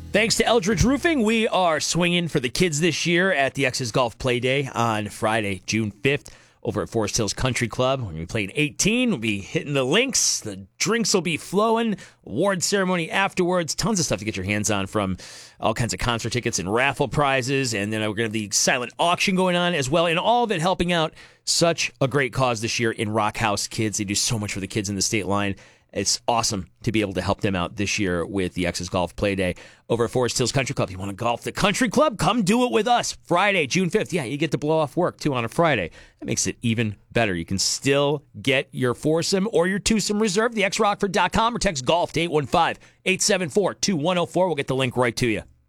Thanks to Eldridge Roofing, we are swinging for the kids this year at the X's Golf Play Day on Friday, June 5th, over at Forest Hills Country Club. We're going to be playing 18. We'll be hitting the links. The drinks will be flowing. Award ceremony afterwards. Tons of stuff to get your hands on, from all kinds of concert tickets and raffle prizes. And then we're going to have the silent auction going on as well. And all of it helping out such a great cause this year in Rock House Kids. They do so much for the kids in the state line. It's awesome to be able to help them out this year with the X's Golf Play Day over at Forest Hills Country Club. You want to golf the country club? Come do it with us. Friday, June 5th. Yeah, you get to blow off work, too, on a Friday. That makes it even better. You can still get your foursome or your twosome reserved. TheXRockford.com or text GOLF to 815-874-2104. We'll get the link right to you.